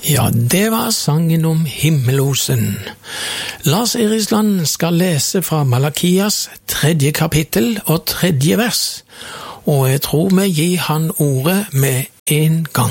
Ja, det var sangen om himmelosen. Lars Erisland skal lese fra Malakias 3. kapittel og 3. vers, og jeg tror vi gir han ordet med en gang.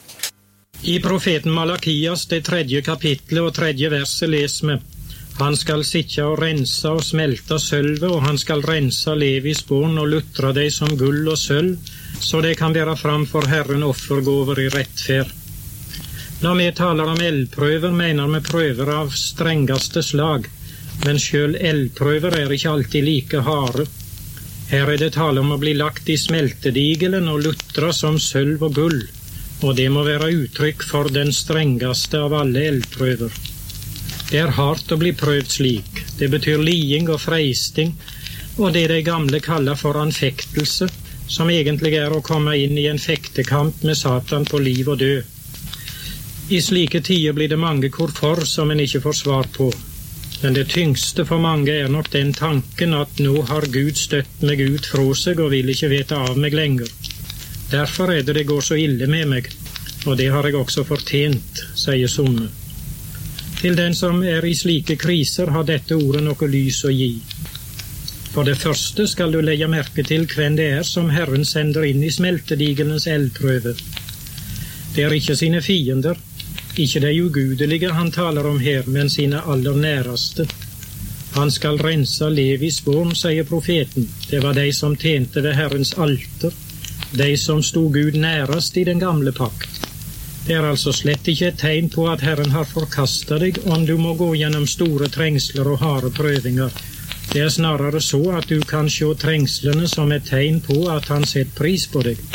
I profeten Malakias det 3. kapittelet og 3. verset leser vi: Han skal sitte og rense og smelte sølvet, og han skal rense Levis barn og lutre deg som gull og sølv, så det kan være fram for Herren offergåver i rettferd. Når vi taler om eldprøver, mener vi prøver av strengeste slag, men selv eldprøver er ikke alltid like harde. Her er det tale om å bli lagt i smeltedigelen og lutra som sølv og gull, og det må være uttrykk for den strengeste av alle eldprøver. Det er hardt å bli prøvd slik. Det betyr liding og freisting, og det de gamle kaller for anfektelse, som egentlig er å komme inn i en fektekamp med Satan på liv og død. I slike tider blir det mange hvorfor som en ikke får svar på. Men det tyngste for mange er nok den tanken at nå har Gud støtt meg ut fra seg og vil ikke vite av meg lenger. Derfor er det går så ille med meg, og det har jeg også fortjent, sier somme. Til den som er i slike kriser har dette ordet noe lys å gi. For det første skal du legge merke til hvem det er som Herren sender inn i smeltedigelens eldprøve. Det er ikke sine fiender, ikke de ugudelige han taler om her, men sine aller næreste. Han skal rense Levis barn, sier profeten. Det var de som tjente ved Herrens alter, de som stod Gud nærest i den gamle pakt. Det er altså slett ikke et tegn på at Herren har forkastet deg om du må gå gjennom store trengsler og harde prøvinger. Det er snarere så at du kan se trengslene som et tegn på at han setter pris på deg.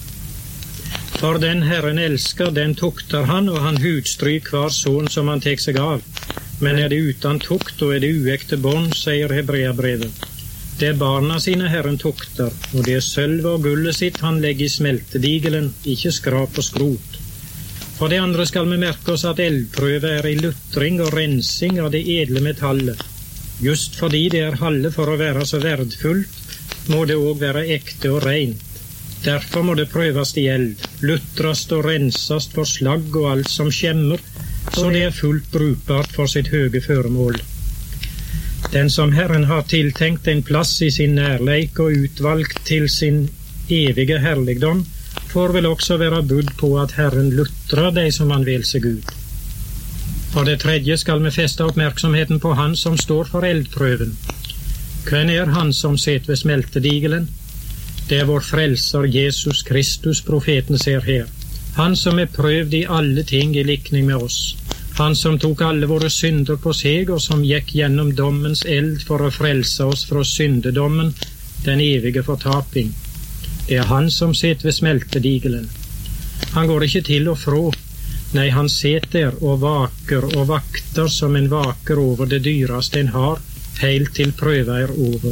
For den Herren elsker, den tukter han, og han hudstryk hver son som han tek seg av. Men er det uten tukt, og er det uekte bånd, sier Hebreabrevet. Det er barna sine Herren tukter, og det er sølv og gullet sitt han legger i smeltedigelen, ikke skrap og skrot. For det andre skal vi merke oss at eldprøve er i lutring og rensing av det edle metallet. Just fordi det er halve for å være så verdfullt, må det også være ekte og rent. Derfor må det prøves i eld, lutrast og rensast for slagg og alt som skjemmer, så det er fullt brukbart for sitt høge føremål. Den som Herren har tiltenkt en plass i sin nærleik og utvalgt til sin evige herligdom, får vel også være budd på at Herren lutrer de som han vil seg ut. For det tredje skal vi feste oppmerksomheten på han som står for eldprøven. Hvem er han som sitter ved smeltedigelen? Det er vår frelser Jesus Kristus profeten ser her. Han som er prøvd i alle ting i likning med oss. Han som tok alle våre synder på seg, og som gikk gjennom dommens eld for å frelse oss fra syndedommen, den evige fortaping. Det er han som sitter ved smeltedigelen. Han går ikke til og fra. Nei, han sitter og vaker og vakter som en vaker over det dyreste en har, helt til prøva er over.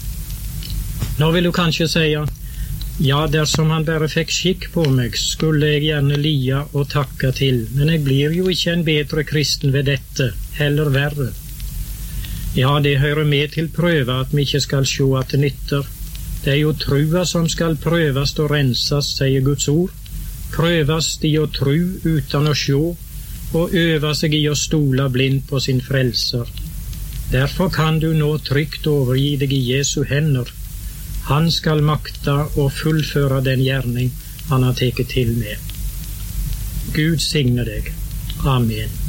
Nå vil du kanskje si, ja, dersom han bare fikk skikk på meg, skulle jeg gjerne lia og takke til, men jeg blir jo ikke en bedre kristen ved dette, heller verre. Ja, det hører med til prøva at vi ikke skal se at det nytter. Det er jo trua som skal prøves og renses, sier Guds ord. Prøves i å tru uten å se, og øve seg i å stole blind på sin frelser. Derfor kan du nå trygt overgi deg i Jesu hender. Han skal makta og fullføre den gjerning han har teket til med. Gud signe deg. Amen.